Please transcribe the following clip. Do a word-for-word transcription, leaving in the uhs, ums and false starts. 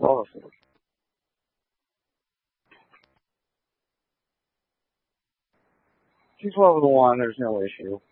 Awesome. Two twelve to one, there's no issue.